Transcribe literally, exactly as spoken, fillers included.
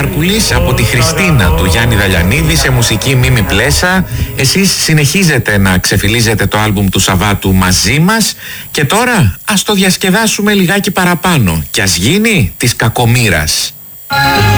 Μάρκουλης από τη Χριστίνα του Γιάννη Δαλιανίδη σε μουσική Μίμη Πλέσα. Εσείς συνεχίζετε να ξεφυλίζετε το άλμπουμ του Σαββάτου μαζί μας και τώρα ας το διασκεδάσουμε λιγάκι παραπάνω και ας γίνει της κακομοίρας.